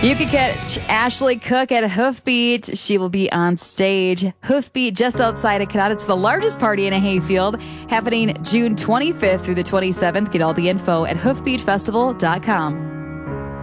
You can catch Ashley Cook at Hoofbeat. She will be on stage. Hoofbeat just outside of Cadott. It's the largest party in a hayfield, happening June 25th through the 27th. Get all the info at hoofbeatfestival.com.